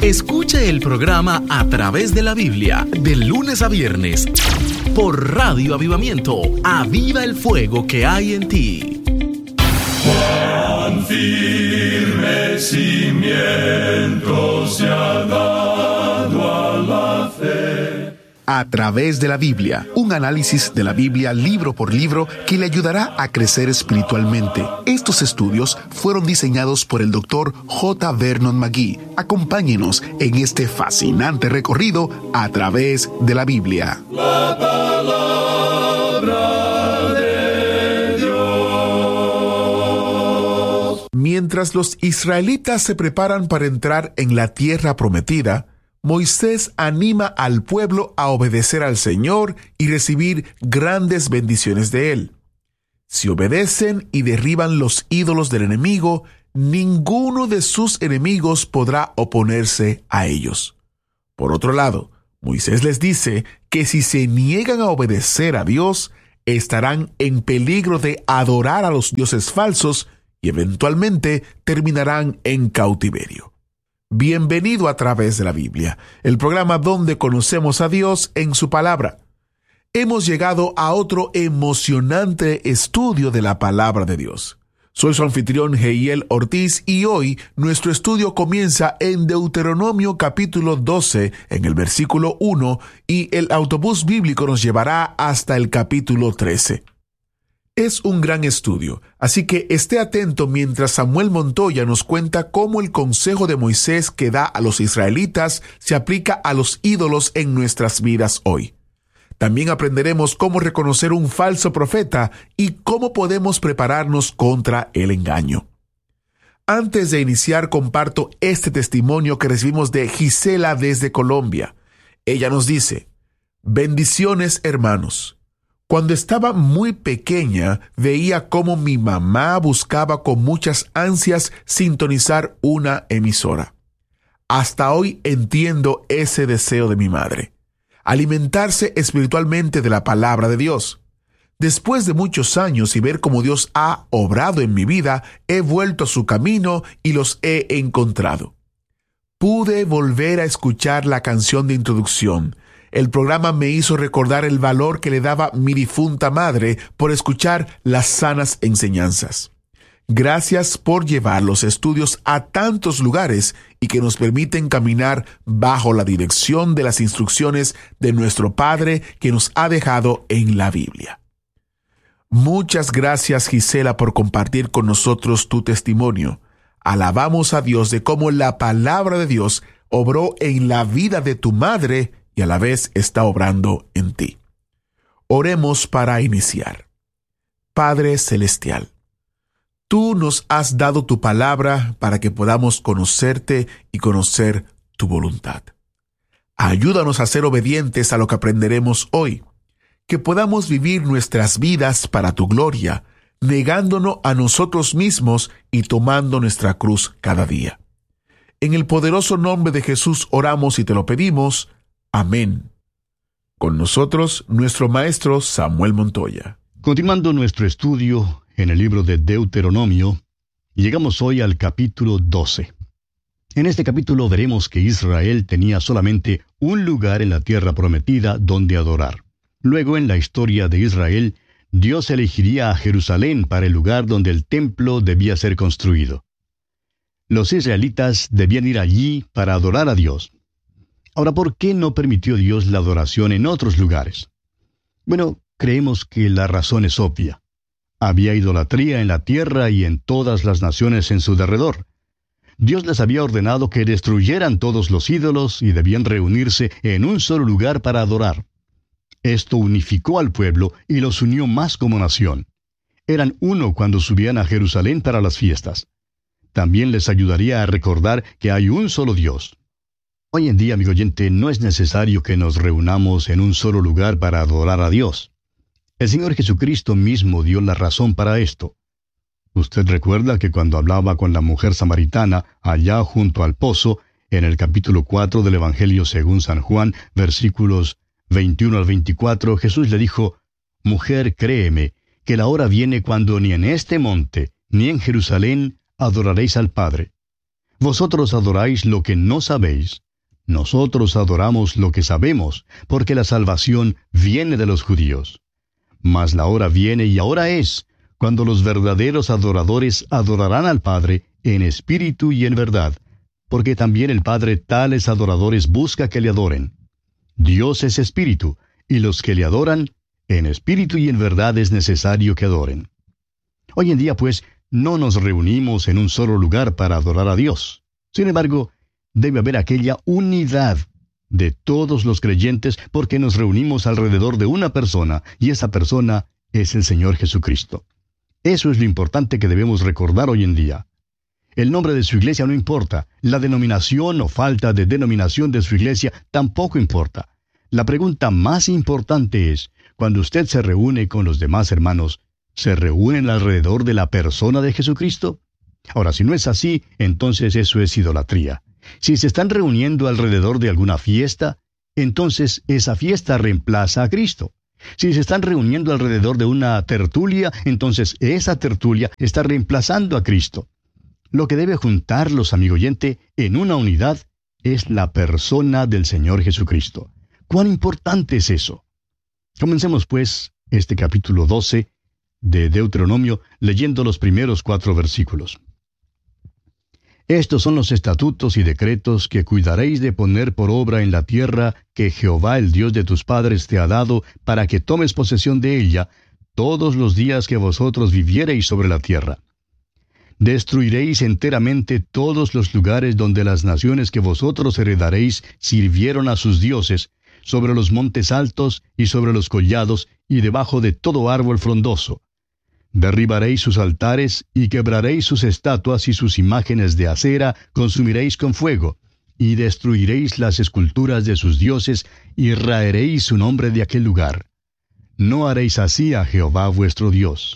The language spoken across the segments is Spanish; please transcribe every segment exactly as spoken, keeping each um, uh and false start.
Escuche el programa A Través de la Biblia, de lunes a viernes, por Radio Avivamiento. Aviva el fuego que hay en ti. Cuán firme cimiento se ha dado a la fe. A Través de la Biblia, un análisis de la Biblia libro por libro que le ayudará a crecer espiritualmente. Estos estudios fueron diseñados por el doctor J. Vernon McGee. Acompáñenos en este fascinante recorrido a través de la Biblia. La palabra de Dios. Mientras los israelitas se preparan para entrar en la tierra prometida, Moisés anima al pueblo a obedecer al Señor y recibir grandes bendiciones de Él. Si obedecen y derriban los ídolos del enemigo, ninguno de sus enemigos podrá oponerse a ellos. Por otro lado, Moisés les dice que si se niegan a obedecer a Dios, estarán en peligro de adorar a los dioses falsos y eventualmente terminarán en cautiverio. Bienvenido a Través de la Biblia, el programa donde conocemos a Dios en su palabra. Hemos llegado a otro emocionante estudio de la palabra de Dios. Soy su anfitrión Heiel Ortiz y hoy nuestro estudio comienza en Deuteronomio capítulo doce, en el versículo uno, y el autobús bíblico nos llevará hasta el capítulo trece. Es un gran estudio, así que esté atento mientras Samuel Montoya nos cuenta cómo el consejo de Moisés que da a los israelitas se aplica a los ídolos en nuestras vidas hoy. También aprenderemos cómo reconocer un falso profeta y cómo podemos prepararnos contra el engaño. Antes de iniciar, comparto este testimonio que recibimos de Gisela desde Colombia. Ella nos dice: bendiciones, hermanos. Cuando estaba muy pequeña, veía cómo mi mamá buscaba con muchas ansias sintonizar una emisora. Hasta hoy entiendo ese deseo de mi madre: alimentarse espiritualmente de la palabra de Dios. Después de muchos años y ver cómo Dios ha obrado en mi vida, he vuelto a su camino y los he encontrado. Pude volver a escuchar la canción de introducción. El programa me hizo recordar el valor que le daba mi difunta madre por escuchar las sanas enseñanzas. Gracias por llevar los estudios a tantos lugares y que nos permiten caminar bajo la dirección de las instrucciones de nuestro Padre que nos ha dejado en la Biblia. Muchas gracias, Gisela, por compartir con nosotros tu testimonio. Alabamos a Dios de cómo la palabra de Dios obró en la vida de tu madre y a la vez está obrando en ti. Oremos para iniciar. Padre Celestial, tú nos has dado tu palabra para que podamos conocerte y conocer tu voluntad. Ayúdanos a ser obedientes a lo que aprenderemos hoy, que podamos vivir nuestras vidas para tu gloria, negándonos a nosotros mismos y tomando nuestra cruz cada día. En el poderoso nombre de Jesús oramos y te lo pedimos. Amén. Con nosotros, nuestro maestro Samuel Montoya. Continuando nuestro estudio en el libro de Deuteronomio, llegamos hoy al capítulo doce. En este capítulo veremos que Israel tenía solamente un lugar en la tierra prometida donde adorar. Luego, en la historia de Israel, Dios elegiría a Jerusalén para el lugar donde el templo debía ser construido. Los israelitas debían ir allí para adorar a Dios. Ahora, ¿por qué no permitió Dios la adoración en otros lugares? Bueno, creemos que la razón es obvia. Había idolatría en la tierra y en todas las naciones en su derredor. Dios les había ordenado que destruyeran todos los ídolos y debían reunirse en un solo lugar para adorar. Esto unificó al pueblo y los unió más como nación. Eran uno cuando subían a Jerusalén para las fiestas. También les ayudaría a recordar que hay un solo Dios. Hoy en día, amigo oyente, no es necesario que nos reunamos en un solo lugar para adorar a Dios. El Señor Jesucristo mismo dio la razón para esto. Usted recuerda que cuando hablaba con la mujer samaritana allá junto al pozo, en el capítulo cuatro del Evangelio según San Juan, versículos veintiuno al veinticuatro, Jesús le dijo: «Mujer, créeme, que la hora viene cuando ni en este monte, ni en Jerusalén, adoraréis al Padre. Vosotros adoráis lo que no sabéis. Nosotros adoramos lo que sabemos, porque la salvación viene de los judíos. Mas la hora viene y ahora es, cuando los verdaderos adoradores adorarán al Padre en espíritu y en verdad, porque también el Padre tales adoradores busca que le adoren. Dios es espíritu, y los que le adoran, en espíritu y en verdad es necesario que adoren. Hoy en día, pues, no nos reunimos en un solo lugar para adorar a Dios. Sin embargo, debe haber aquella unidad de todos los creyentes porque nos reunimos alrededor de una persona, y esa persona es el Señor Jesucristo. Eso es lo importante que debemos recordar hoy en día. El nombre de su iglesia no importa, la denominación o falta de denominación de su iglesia tampoco importa. La pregunta más importante es, cuando usted se reúne con los demás hermanos, ¿se reúnen alrededor de la persona de Jesucristo? Ahora, si no es así, entonces eso es idolatría. Si se están reuniendo alrededor de alguna fiesta, entonces esa fiesta reemplaza a Cristo. Si se están reuniendo alrededor de una tertulia, entonces esa tertulia está reemplazando a Cristo. Lo que debe juntarlos, amigo oyente, en una unidad es la persona del Señor Jesucristo. ¿Cuán importante es eso? Comencemos, pues, este capítulo doce de Deuteronomio leyendo los primeros cuatro versículos. Estos son los estatutos y decretos que cuidaréis de poner por obra en la tierra que Jehová el Dios de tus padres te ha dado para que tomes posesión de ella todos los días que vosotros viviereis sobre la tierra. Destruiréis enteramente todos los lugares donde las naciones que vosotros heredaréis sirvieron a sus dioses, sobre los montes altos y sobre los collados y debajo de todo árbol frondoso. Derribaréis sus altares y quebraréis sus estatuas y sus imágenes de acera consumiréis con fuego, y destruiréis las esculturas de sus dioses y raeréis su nombre de aquel lugar. No haréis así a Jehová vuestro Dios.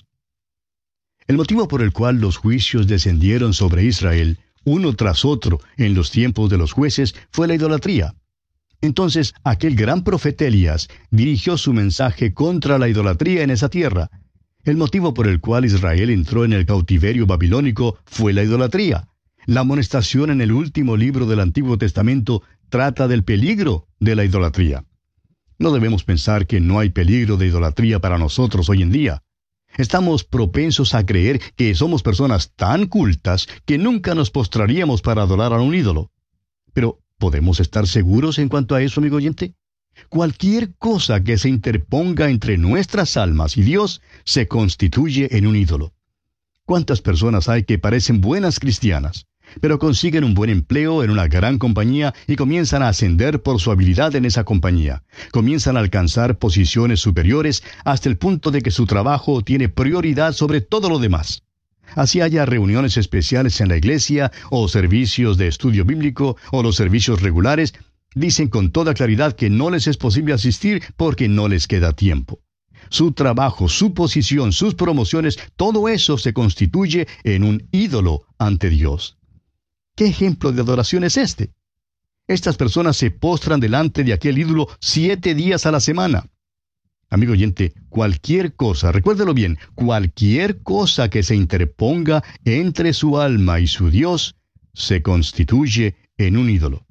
El motivo por el cual los juicios descendieron sobre Israel, uno tras otro, en los tiempos de los jueces, fue la idolatría. Entonces, aquel gran profeta Elías dirigió su mensaje contra la idolatría en esa tierra. El motivo por el cual Israel entró en el cautiverio babilónico fue la idolatría. La amonestación en el último libro del Antiguo Testamento trata del peligro de la idolatría. No debemos pensar que no hay peligro de idolatría para nosotros hoy en día. Estamos propensos a creer que somos personas tan cultas que nunca nos postraríamos para adorar a un ídolo. Pero, ¿podemos estar seguros en cuanto a eso, amigo oyente? Cualquier cosa que se interponga entre nuestras almas y Dios se constituye en un ídolo. ¿Cuántas personas hay que parecen buenas cristianas, pero consiguen un buen empleo en una gran compañía y comienzan a ascender por su habilidad en esa compañía? Comienzan a alcanzar posiciones superiores hasta el punto de que su trabajo tiene prioridad sobre todo lo demás. Así haya reuniones especiales en la iglesia, o servicios de estudio bíblico, o los servicios regulares, dicen con toda claridad que no les es posible asistir porque no les queda tiempo. Su trabajo, su posición, sus promociones, todo eso se constituye en un ídolo ante Dios. ¿Qué ejemplo de adoración es este? Estas personas se postran delante de aquel ídolo siete días a la semana. Amigo oyente, cualquier cosa, recuérdelo bien, cualquier cosa que se interponga entre su alma y su Dios, se constituye en un ídolo.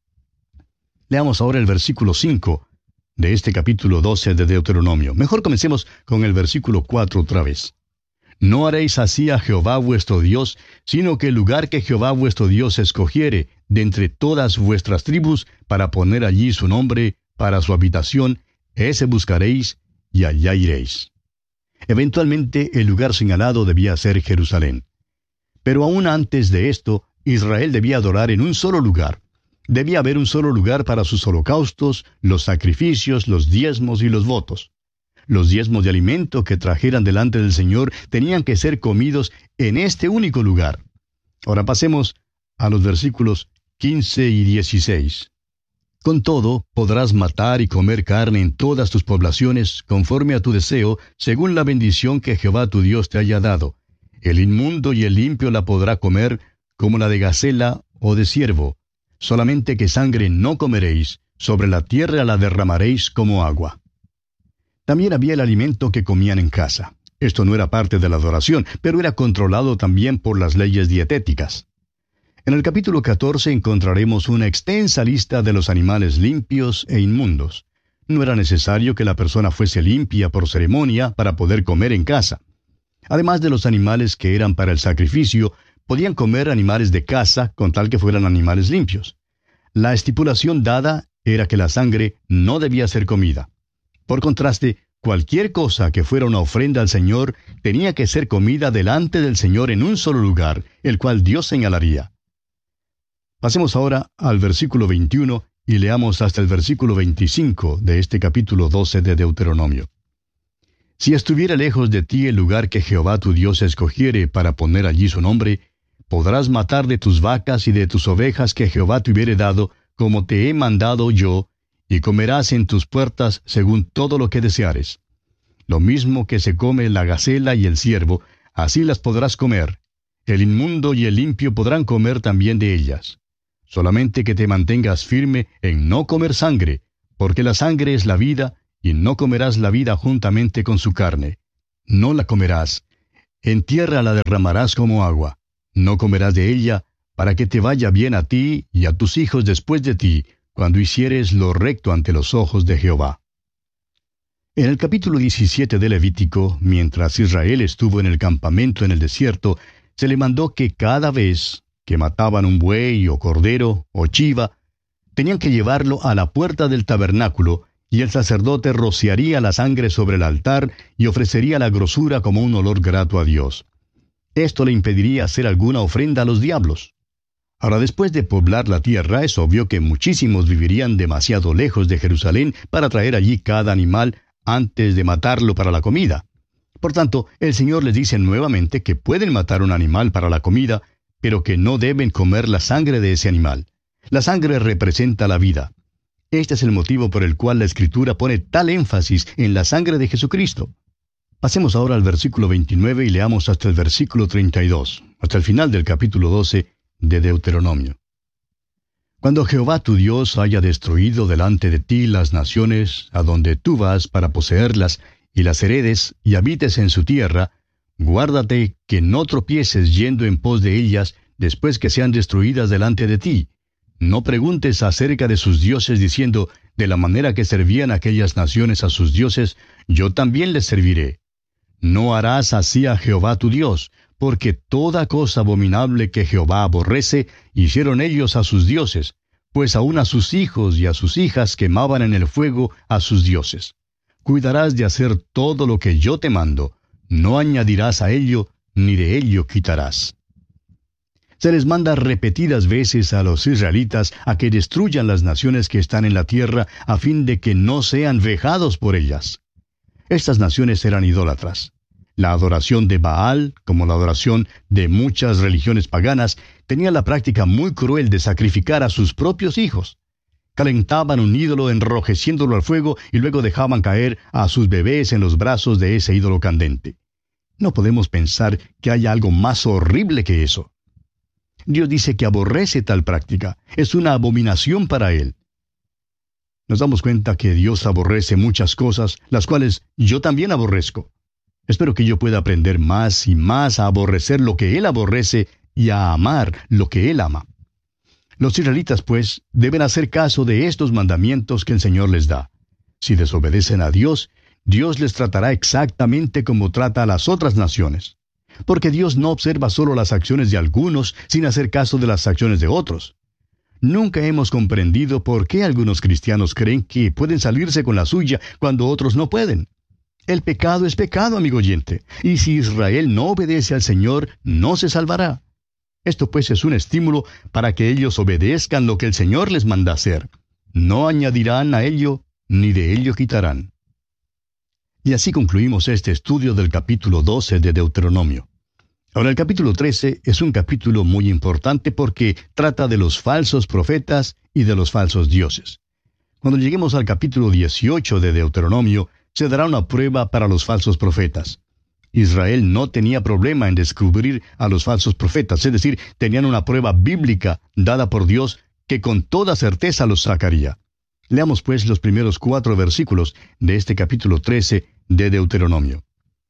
Leamos ahora el versículo cinco de este capítulo doce de Deuteronomio. Mejor comencemos con el versículo cuatro otra vez. No haréis así a Jehová vuestro Dios, sino que el lugar que Jehová vuestro Dios escogiere de entre todas vuestras tribus para poner allí su nombre para su habitación, ese buscaréis y allá iréis. Eventualmente el lugar señalado debía ser Jerusalén. Pero aún antes de esto, Israel debía adorar en un solo lugar. Debía haber un solo lugar para sus holocaustos, los sacrificios, los diezmos y los votos. Los diezmos de alimento que trajeran delante del Señor tenían que ser comidos en este único lugar. Ahora pasemos a los versículos quince y dieciséis. Con todo, podrás matar y comer carne en todas tus poblaciones, conforme a tu deseo, según la bendición que Jehová tu Dios te haya dado. El inmundo y el limpio la podrá comer, como la de gacela o de ciervo. Solamente que sangre no comeréis, sobre la tierra la derramaréis como agua. También había el alimento que comían en casa. Esto no era parte de la adoración, pero era controlado también por las leyes dietéticas. En el capítulo catorce encontraremos una extensa lista de los animales limpios e inmundos. No era necesario que la persona fuese limpia por ceremonia para poder comer en casa. Además de los animales que eran para el sacrificio, podían comer animales de caza con tal que fueran animales limpios. La estipulación dada era que la sangre no debía ser comida. Por contraste, cualquier cosa que fuera una ofrenda al Señor tenía que ser comida delante del Señor en un solo lugar, el cual Dios señalaría. Pasemos ahora al versículo veintiuno y leamos hasta el versículo veinticinco de este capítulo doce de Deuteronomio. Si estuviera lejos de ti el lugar que Jehová tu Dios escogiere para poner allí su nombre, podrás matar de tus vacas y de tus ovejas que Jehová te hubiere dado, como te he mandado yo, y comerás en tus puertas según todo lo que deseares. Lo mismo que se come la gacela y el ciervo, así las podrás comer. El inmundo y el limpio podrán comer también de ellas. Solamente que te mantengas firme en no comer sangre, porque la sangre es la vida, y no comerás la vida juntamente con su carne. No la comerás. En tierra la derramarás como agua. No comerás de ella, para que te vaya bien a ti y a tus hijos después de ti, cuando hicieres lo recto ante los ojos de Jehová. En el capítulo diecisiete de Levítico, mientras Israel estuvo en el campamento en el desierto, se le mandó que cada vez que mataban un buey o cordero o chiva, tenían que llevarlo a la puerta del tabernáculo, y el sacerdote rociaría la sangre sobre el altar y ofrecería la grosura como un olor grato a Dios. Esto le impediría hacer alguna ofrenda a los diablos. Ahora, después de poblar la tierra, es obvio que muchísimos vivirían demasiado lejos de Jerusalén para traer allí cada animal antes de matarlo para la comida. Por tanto, el Señor les dice nuevamente que pueden matar un animal para la comida, pero que no deben comer la sangre de ese animal. La sangre representa la vida. Este es el motivo por el cual la Escritura pone tal énfasis en la sangre de Jesucristo. Pasemos ahora al versículo veintinueve y leamos hasta el versículo treinta y dos, hasta el final del capítulo doce de Deuteronomio. Cuando Jehová tu Dios haya destruido delante de ti las naciones a donde tú vas para poseerlas, y las heredes y habites en su tierra, guárdate que no tropieces yendo en pos de ellas después que sean destruidas delante de ti. No preguntes acerca de sus dioses diciendo, de la manera que servían aquellas naciones a sus dioses, yo también les serviré. No harás así a Jehová tu Dios, porque toda cosa abominable que Jehová aborrece, hicieron ellos a sus dioses, pues aun a sus hijos y a sus hijas quemaban en el fuego a sus dioses. Cuidarás de hacer todo lo que yo te mando, no añadirás a ello, ni de ello quitarás. Se les manda repetidas veces a los israelitas a que destruyan las naciones que están en la tierra a fin de que no sean vejados por ellas. Estas naciones eran idólatras. La adoración de Baal, como la adoración de muchas religiones paganas, tenía la práctica muy cruel de sacrificar a sus propios hijos. Calentaban un ídolo enrojeciéndolo al fuego y luego dejaban caer a sus bebés en los brazos de ese ídolo candente. No podemos pensar que haya algo más horrible que eso. Dios dice que aborrece tal práctica. Es una abominación para Él. Nos damos cuenta que Dios aborrece muchas cosas, las cuales yo también aborrezco. Espero que yo pueda aprender más y más a aborrecer lo que Él aborrece y a amar lo que Él ama. Los israelitas, pues, deben hacer caso de estos mandamientos que el Señor les da. Si desobedecen a Dios, Dios les tratará exactamente como trata a las otras naciones. Porque Dios no observa solo las acciones de algunos sin hacer caso de las acciones de otros. Nunca hemos comprendido por qué algunos cristianos creen que pueden salirse con la suya cuando otros no pueden. El pecado es pecado, amigo oyente, y si Israel no obedece al Señor, no se salvará. Esto pues es un estímulo para que ellos obedezcan lo que el Señor les manda hacer. No añadirán a ello, ni de ello quitarán. Y así concluimos este estudio del capítulo doce de Deuteronomio. Ahora el capítulo trece es un capítulo muy importante porque trata de los falsos profetas y de los falsos dioses. Cuando lleguemos al capítulo dieciocho de Deuteronomio, se dará una prueba para los falsos profetas. Israel no tenía problema en descubrir a los falsos profetas, es decir, tenían una prueba bíblica dada por Dios que con toda certeza los sacaría. Leamos pues los primeros cuatro versículos de este capítulo trece de Deuteronomio.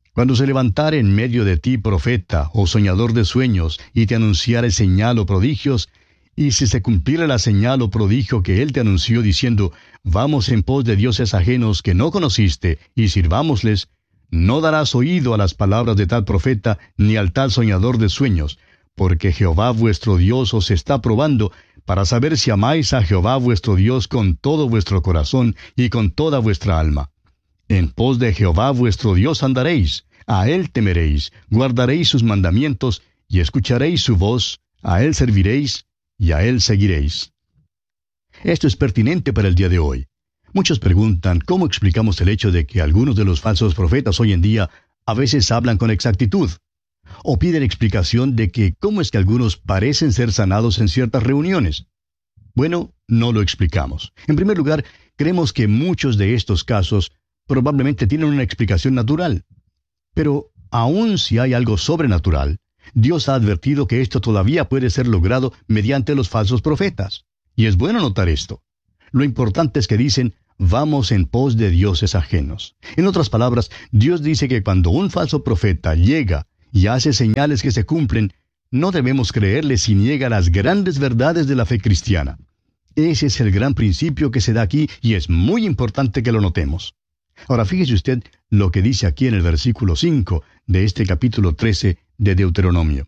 Cuando se levantare en medio de ti profeta o soñador de sueños, y te anunciare señal o prodigios, y si se cumpliera la señal o prodigio que él te anunció, diciendo, vamos en pos de dioses ajenos que no conociste, y sirvámosles, no darás oído a las palabras de tal profeta, ni al tal soñador de sueños, porque Jehová vuestro Dios os está probando, para saber si amáis a Jehová vuestro Dios con todo vuestro corazón y con toda vuestra alma. En pos de Jehová vuestro Dios andaréis, a él temeréis, guardaréis sus mandamientos, y escucharéis su voz, a él serviréis, y a él seguiréis. Esto es pertinente para el día de hoy. Muchos preguntan cómo explicamos el hecho de que algunos de los falsos profetas hoy en día a veces hablan con exactitud, o piden explicación de que cómo es que algunos parecen ser sanados en ciertas reuniones. Bueno, no lo explicamos. En primer lugar, creemos que muchos de estos casos probablemente tienen una explicación natural. Pero, aun si hay algo sobrenatural, Dios ha advertido que esto todavía puede ser logrado mediante los falsos profetas. Y es bueno notar esto. Lo importante es que dicen, vamos en pos de dioses ajenos. En otras palabras, Dios dice que cuando un falso profeta llega y hace señales que se cumplen, no debemos creerle si niega las grandes verdades de la fe cristiana. Ese es el gran principio que se da aquí y es muy importante que lo notemos. Ahora fíjese usted lo que dice aquí en el versículo cinco de este capítulo trece de Deuteronomio.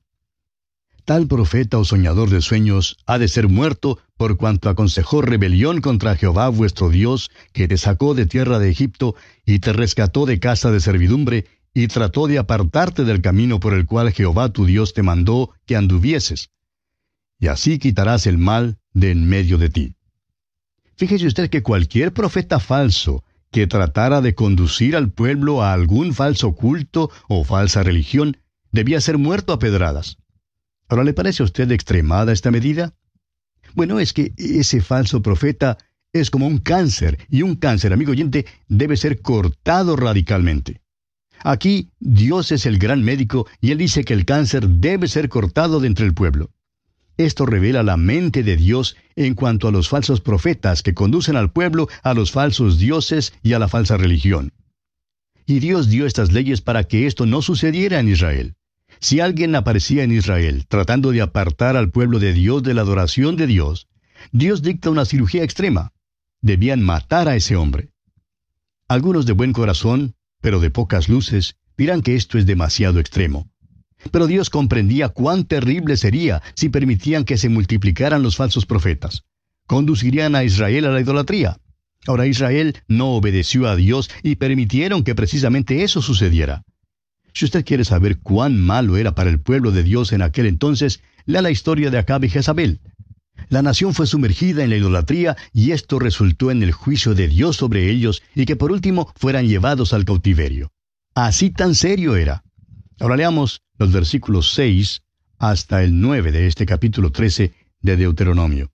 Tal profeta o soñador de sueños ha de ser muerto por cuanto aconsejó rebelión contra Jehová vuestro Dios, que te sacó de tierra de Egipto y te rescató de casa de servidumbre, y trató de apartarte del camino por el cual Jehová tu Dios te mandó que anduvieses. Y así quitarás el mal de en medio de ti. Fíjese usted que cualquier profeta falso que tratara de conducir al pueblo a algún falso culto o falsa religión, debía ser muerto a pedradas. ¿Ahora le parece a usted extremada esta medida? Bueno, es que ese falso profeta es como un cáncer, y un cáncer, amigo oyente, debe ser cortado radicalmente. Aquí Dios es el gran médico y Él dice que el cáncer debe ser cortado de entre el pueblo. Esto revela la mente de Dios en cuanto a los falsos profetas que conducen al pueblo a los falsos dioses y a la falsa religión. Y Dios dio estas leyes para que esto no sucediera en Israel. Si alguien aparecía en Israel tratando de apartar al pueblo de Dios de la adoración de Dios, Dios dicta una cirugía extrema. Debían matar a ese hombre. Algunos de buen corazón, pero de pocas luces, dirán que esto es demasiado extremo. Pero Dios comprendía cuán terrible sería si permitían que se multiplicaran los falsos profetas. Conducirían a Israel a la idolatría. Ahora Israel no obedeció a Dios y permitieron que precisamente eso sucediera. Si usted quiere saber cuán malo era para el pueblo de Dios en aquel entonces, lea la historia de Acab y Jezabel. La nación fue sumergida en la idolatría y esto resultó en el juicio de Dios sobre ellos y que por último fueran llevados al cautiverio. Así tan serio era. Ahora leamos los versículos seis hasta el nueve de este capítulo trece de Deuteronomio.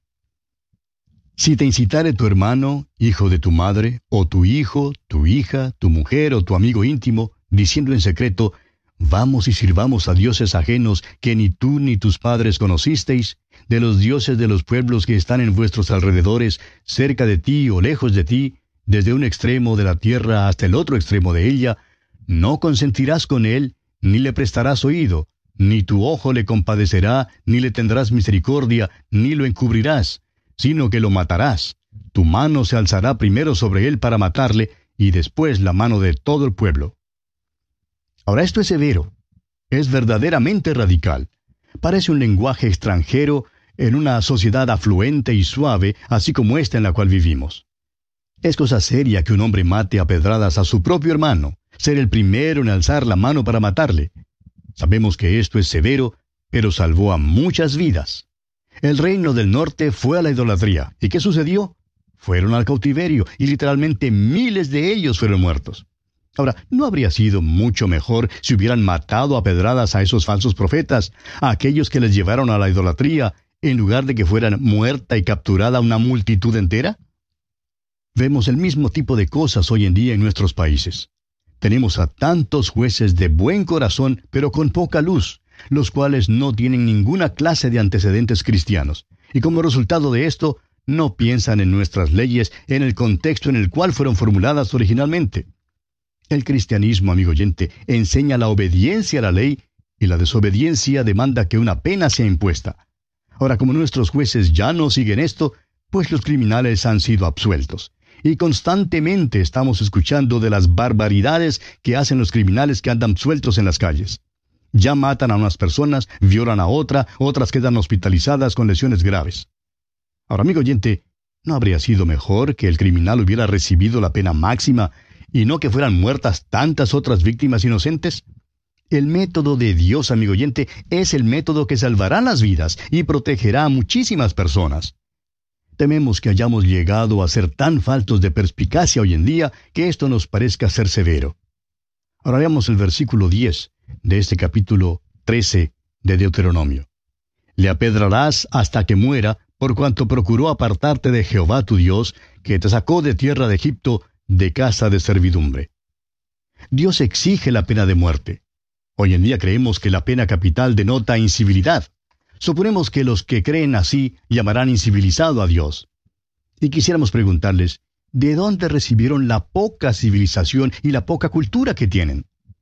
Si te incitare tu hermano, hijo de tu madre, o tu hijo, tu hija, tu mujer o tu amigo íntimo, diciendo en secreto, vamos y sirvamos a dioses ajenos que ni tú ni tus padres conocisteis, de los dioses de los pueblos que están en vuestros alrededores, cerca de ti o lejos de ti, desde un extremo de la tierra hasta el otro extremo de ella, no consentirás con él, ni le prestarás oído, ni tu ojo le compadecerá, ni le tendrás misericordia, ni lo encubrirás, sino que lo matarás. Tu mano se alzará primero sobre él para matarle, y después la mano de todo el pueblo. Ahora esto es severo, es verdaderamente radical. Parece un lenguaje extranjero en una sociedad afluente y suave, así como esta en la cual vivimos. Es cosa seria que un hombre mate a pedradas a su propio hermano, ser el primero en alzar la mano para matarle. Sabemos que esto es severo, pero salvó a muchas vidas. El reino del norte fue a la idolatría. ¿Y qué sucedió? Fueron al cautiverio, y literalmente miles de ellos fueron muertos. Ahora, ¿no habría sido mucho mejor si hubieran matado a pedradas a esos falsos profetas, a aquellos que les llevaron a la idolatría, en lugar de que fueran muerta y capturada una multitud entera? Vemos el mismo tipo de cosas hoy en día en nuestros países. Tenemos a tantos jueces de buen corazón, pero con poca luz, los cuales no tienen ninguna clase de antecedentes cristianos. Y como resultado de esto, no piensan en nuestras leyes en el contexto en el cual fueron formuladas originalmente. El cristianismo, amigo oyente, enseña la obediencia a la ley y la desobediencia demanda que una pena sea impuesta. Ahora, como nuestros jueces ya no siguen esto, pues los criminales han sido absueltos. Y constantemente estamos escuchando de las barbaridades que hacen los criminales que andan sueltos en las calles. Ya matan a unas personas, violan a otra, otras quedan hospitalizadas con lesiones graves. Ahora, amigo oyente, ¿no habría sido mejor que el criminal hubiera recibido la pena máxima y no que fueran muertas tantas otras víctimas inocentes? El método de Dios, amigo oyente, es el método que salvará las vidas y protegerá a muchísimas personas. Tememos que hayamos llegado a ser tan faltos de perspicacia hoy en día que esto nos parezca ser severo. Ahora veamos el versículo diez de este capítulo trece de Deuteronomio. Le apedrarás hasta que muera, por cuanto procuró apartarte de Jehová tu Dios, que te sacó de tierra de Egipto, de casa de servidumbre. Dios exige la pena de muerte. Hoy en día creemos que la pena capital denota incivilidad. Suponemos que los que creen así llamarán incivilizado a Dios. Y quisiéramos preguntarles, ¿de dónde recibieron la poca civilización y la poca cultura que tienen?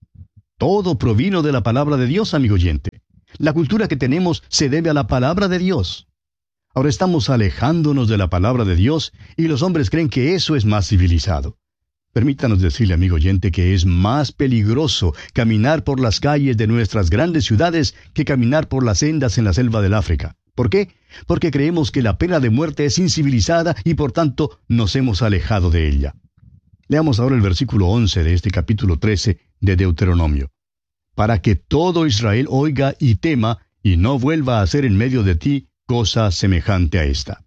Todo provino de la palabra de Dios, amigo oyente. La cultura que tenemos se debe a la palabra de Dios. Ahora estamos alejándonos de la palabra de Dios y los hombres creen que eso es más civilizado. Permítanos decirle, amigo oyente, que es más peligroso caminar por las calles de nuestras grandes ciudades que caminar por las sendas en la selva del África. ¿Por qué? Porque creemos que la pena de muerte es incivilizada y por tanto nos hemos alejado de ella. Leamos ahora el versículo once de este capítulo trece de Deuteronomio. Para que todo Israel oiga y tema, y no vuelva a hacer en medio de ti cosa semejante a esta.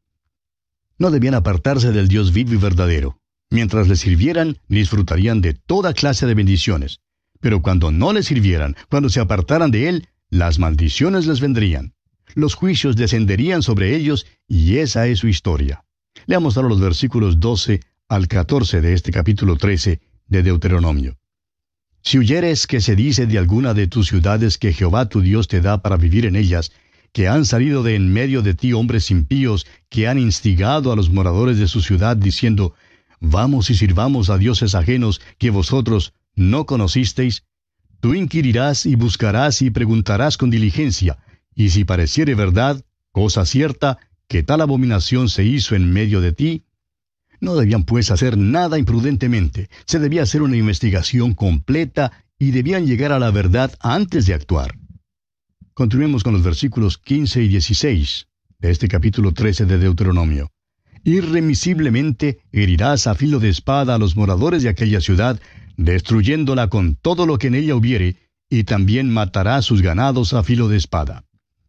No debían apartarse del Dios vivo y verdadero. Mientras le sirvieran, disfrutarían de toda clase de bendiciones. Pero cuando no le sirvieran, cuando se apartaran de él, las maldiciones les vendrían. Los juicios descenderían sobre ellos, y esa es su historia. Leamos ahora los versículos doce al catorce de este capítulo trece de Deuteronomio. Si huyeres que se dice de alguna de tus ciudades que Jehová tu Dios te da para vivir en ellas, que han salido de en medio de ti hombres impíos que han instigado a los moradores de su ciudad, diciendo, vamos y sirvamos a dioses ajenos que vosotros no conocisteis, tú inquirirás y buscarás y preguntarás con diligencia, y si pareciere verdad, cosa cierta, que tal abominación se hizo en medio de ti, no debían pues hacer nada imprudentemente, se debía hacer una investigación completa y debían llegar a la verdad antes de actuar. Continuemos con los versículos quince y dieciséis de este capítulo trece de Deuteronomio. Irremisiblemente herirás a filo de espada a los moradores de aquella ciudad, destruyéndola con todo lo que en ella hubiere, y también matarás sus ganados a filo de espada.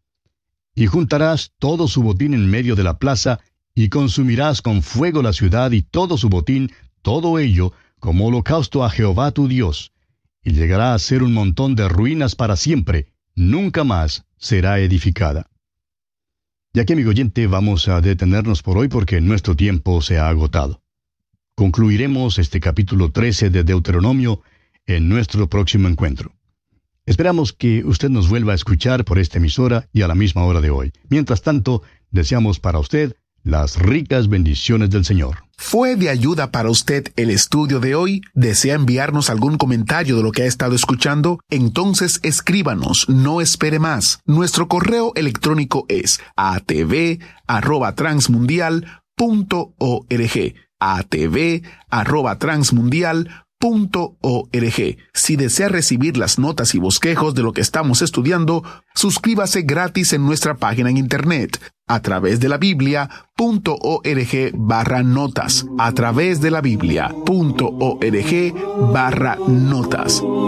Y juntarás todo su botín en medio de la plaza, y consumirás con fuego la ciudad y todo su botín, todo ello, como holocausto a Jehová tu Dios, y llegará a ser un montón de ruinas para siempre, nunca más será edificada. Y aquí, amigo oyente, vamos a detenernos por hoy porque nuestro tiempo se ha agotado. Concluiremos este capítulo trece de Deuteronomio en nuestro próximo encuentro. Esperamos que usted nos vuelva a escuchar por esta emisora y a la misma hora de hoy. Mientras tanto, deseamos para usted las ricas bendiciones del Señor. ¿Fue de ayuda para usted el estudio de hoy? ¿Desea enviarnos algún comentario de lo que ha estado escuchando? Entonces escríbanos, no espere más. Nuestro correo electrónico es a t v arroba transmundial punto org. a t v arroba transmundial punto org. Si desea recibir las notas y bosquejos de lo que estamos estudiando, suscríbase gratis en nuestra página en internet a través de la Biblia punto org barra notas. A través de la Biblia punto org barra notas.